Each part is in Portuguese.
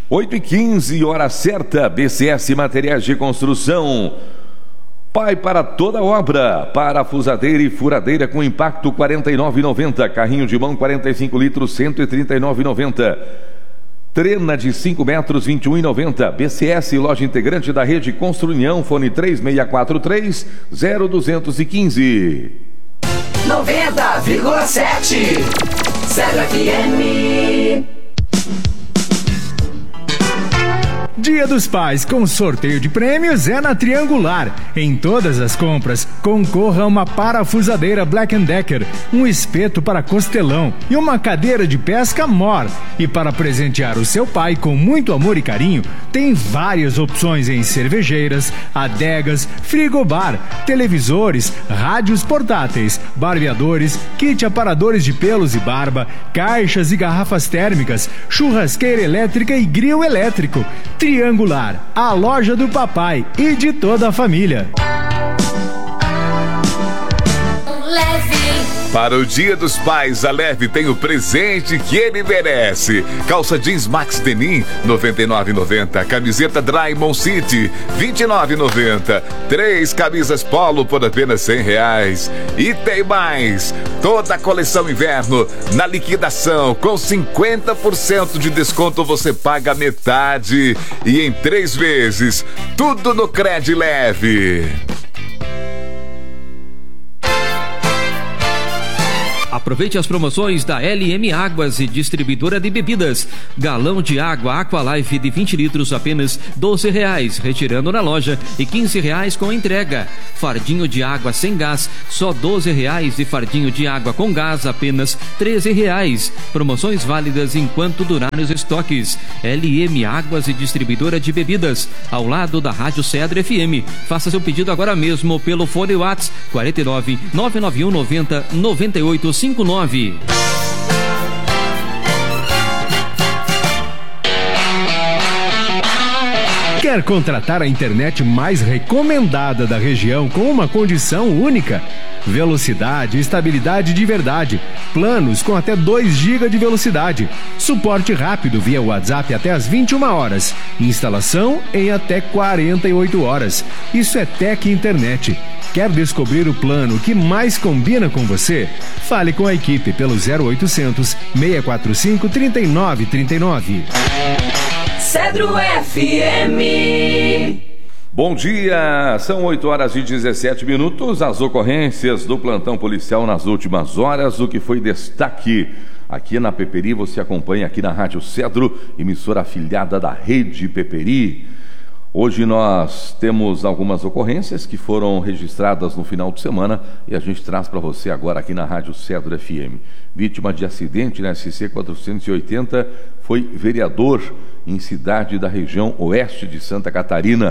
8h15, hora certa. BCS Materiais de Construção. Pai para toda obra. Parafusadeira e furadeira com impacto R$ 49,90. Carrinho de mão 45 litros R$ 139,90. Trena de 5 metros, R$ 21,90. BCS, loja integrante da rede Construunião, fone 3643-0215. 90,7 Zero FM. Dia dos Pais com sorteio de prêmios é na Triangular. Em todas as compras, concorra a uma parafusadeira Black & Decker, um espeto para costelão e uma cadeira de pesca Mor. E para presentear o seu pai com muito amor e carinho, tem várias opções em cervejeiras, adegas, frigobar, televisores, rádios portáteis, barbeadores, kit aparadores de pelos e barba, caixas e garrafas térmicas, churrasqueira elétrica e grill elétrico. Triangular, a loja do papai e de toda a família. Para o Dia dos Pais, a Leve tem o presente que ele merece. Calça jeans Max Denim, R$ 99,90. Camiseta Draymond City, R$ 29,90. 3 camisas Polo por apenas R$ 100. E tem mais! Toda a coleção inverno na liquidação, com 50% de desconto você paga metade. E em 3 vezes, tudo no Cred Leve. Aproveite as promoções da LM Águas e Distribuidora de Bebidas. Galão de água Aqualife de 20 litros apenas R$ 12,00, retirando na loja, e R$ 15,00 com entrega. Fardinho de água sem gás, só R$ 12,00, e fardinho de água com gás apenas R$ 13,00. Promoções válidas enquanto durarem os estoques. LM Águas e Distribuidora de Bebidas, ao lado da Rádio Cedro FM. Faça seu pedido agora mesmo pelo fone WhatsApp 49 991 90 9859. Quer contratar a internet mais recomendada da região com uma condição única? Velocidade e estabilidade de verdade. Planos com até 2 GB de velocidade. Suporte rápido via WhatsApp até às 21 horas. Instalação em até 48 horas. Isso é Tec Internet. Quer descobrir o plano que mais combina com você? Fale com a equipe pelo 0800 645 3939. Cedro FM. Bom dia, são 8h17. As ocorrências do plantão policial nas últimas horas, o que foi destaque aqui na Peperi, você acompanha aqui na Rádio Cedro, emissora afiliada da Rede Peperi. Hoje nós temos algumas ocorrências que foram registradas no final de semana e a gente traz para você agora aqui na Rádio Cedro FM. Vítima de acidente na SC 480 foi vereador em cidade da região oeste de Santa Catarina.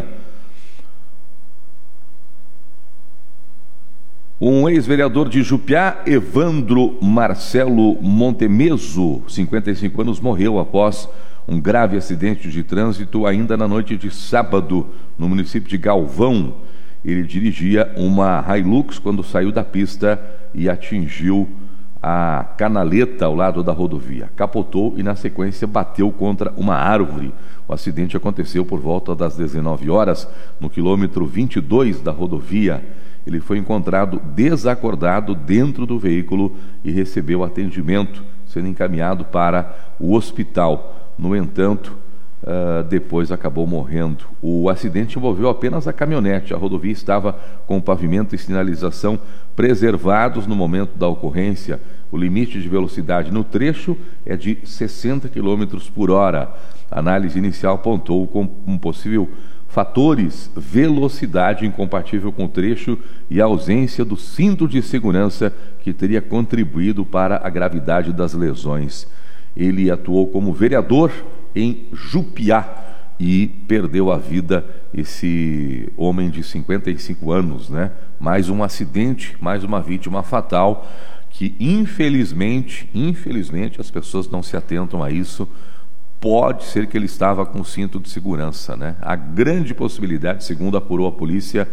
Um ex-vereador de Jupiá, Evandro Marcelo Montemeso, 55 anos, morreu após um grave acidente de trânsito ainda na noite de sábado, no município de Galvão. Ele dirigia uma Hilux quando saiu da pista e atingiu a canaleta ao lado da rodovia. Capotou e, na sequência, bateu contra uma árvore. O acidente aconteceu por volta das 19 horas, no quilômetro 22 da rodovia. Ele foi encontrado desacordado dentro do veículo e recebeu atendimento, sendo encaminhado para o hospital. No entanto, depois acabou morrendo. O acidente envolveu apenas a caminhonete. A rodovia estava com pavimento e sinalização preservados no momento da ocorrência. O limite de velocidade no trecho é de 60 km por hora. A análise inicial apontou como possível fatores velocidade incompatível com o trecho e a ausência do cinto de segurança que teria contribuído para a gravidade das lesões. Ele atuou como vereador em Jupiá e perdeu a vida, esse homem de 55 anos, né? Mais um acidente, mais uma vítima fatal que infelizmente as pessoas não se atentam a isso. Pode ser que ele estava com cinto de segurança, né? A grande possibilidade, segundo apurou a polícia,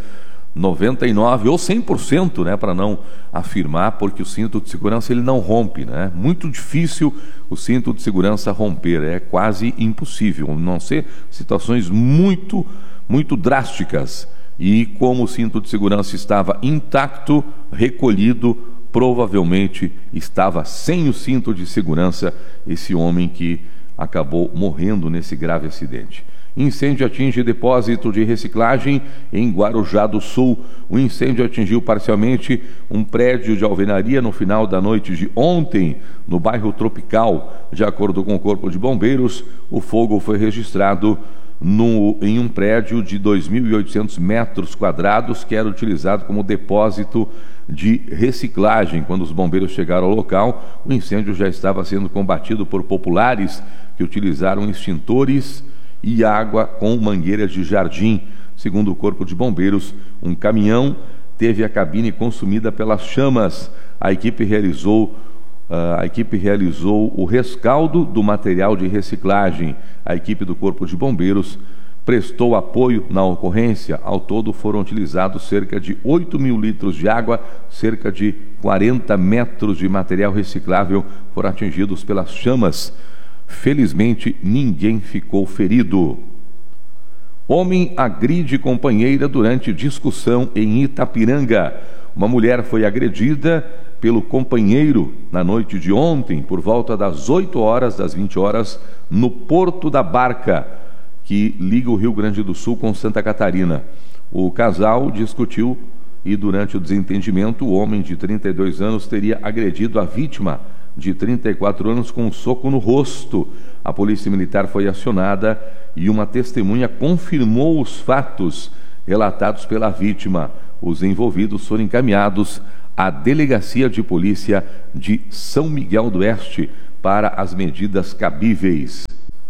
99% ou 100%, né, para não afirmar, porque o cinto de segurança ele não rompe, né? Muito difícil o cinto de segurança romper, é quase impossível, a não ser situações muito drásticas. E como o cinto de segurança estava intacto, recolhido, provavelmente estava sem o cinto de segurança esse homem que acabou morrendo nesse grave acidente. Incêndio atinge depósito de reciclagem em Guarujá do Sul. O incêndio atingiu parcialmente um prédio de alvenaria no final da noite de ontem, no bairro Tropical. De acordo com o Corpo de Bombeiros, o fogo foi registrado em um prédio de 2.800 metros quadrados, que era utilizado como depósito de reciclagem. Quando os bombeiros chegaram ao local, o incêndio já estava sendo combatido por populares que utilizaram extintores e água com mangueiras de jardim. Segundo o Corpo de Bombeiros, um caminhão teve a cabine consumida pelas chamas. A equipe realizou o rescaldo do material de reciclagem. A equipe do Corpo de Bombeiros prestou apoio na ocorrência. Ao todo foram utilizados cerca de 8.000 litros de água, cerca de 40 metros de material reciclável foram atingidos pelas chamas. Felizmente, ninguém ficou ferido. Homem agride companheira durante discussão em Itapiranga. Uma mulher foi agredida pelo companheiro na noite de ontem, por volta das 20 horas, no Porto da Barca, que liga o Rio Grande do Sul com Santa Catarina. O casal discutiu e, durante o desentendimento, o homem de 32 anos teria agredido a vítima de 34 anos com um soco no rosto. A polícia militar foi acionada e uma testemunha confirmou os fatos relatados pela vítima. Os envolvidos foram encaminhados à Delegacia de Polícia de São Miguel do Oeste para as medidas cabíveis.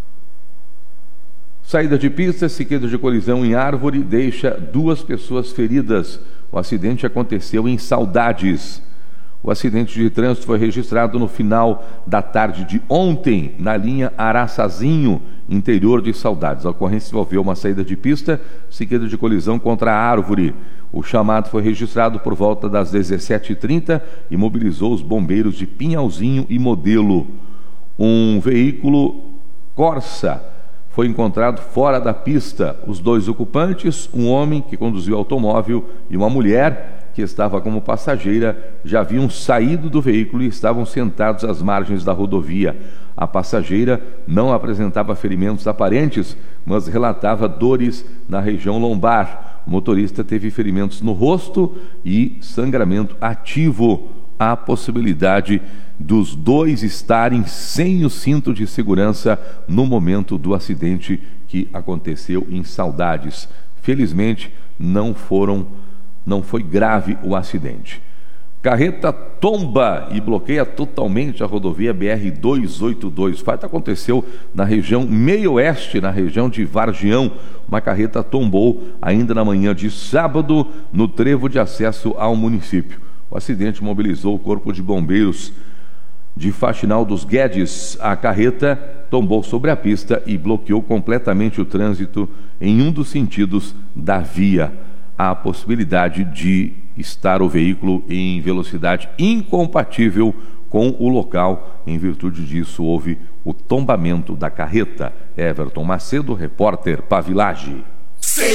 Saída de pista, seguida de colisão em árvore, deixa 2 pessoas feridas. O acidente aconteceu em Saudades. O acidente de trânsito foi registrado no final da tarde de ontem, na linha Araçazinho, interior de Saudades. A ocorrência envolveu uma saída de pista, seguida de colisão contra a árvore. O chamado foi registrado por volta das 17h30 e mobilizou os bombeiros de Pinhalzinho e Modelo. Um veículo Corsa foi encontrado fora da pista. Os 2 ocupantes, um homem que conduziu o automóvel e uma mulher que estava como passageira, já haviam saído do veículo e estavam sentados às margens da rodovia. A passageira não apresentava ferimentos aparentes, mas relatava dores na região lombar. O motorista teve ferimentos no rosto e sangramento ativo. Há possibilidade dos 2 estarem sem o cinto de segurança no momento do acidente que aconteceu em Saudades. Felizmente, não foi grave o acidente. Carreta tomba e bloqueia totalmente a rodovia BR-282. O fato aconteceu na região meio-oeste, na região de Vargião. Uma carreta tombou ainda na manhã de sábado no trevo de acesso ao município. O acidente mobilizou o Corpo de Bombeiros de Faxinal dos Guedes. A carreta tombou sobre a pista e bloqueou completamente o trânsito em um dos sentidos da via. Há a possibilidade de estar o veículo em velocidade incompatível com o local. Em virtude disso, houve o tombamento da carreta. Everton Macedo, repórter Pavilage.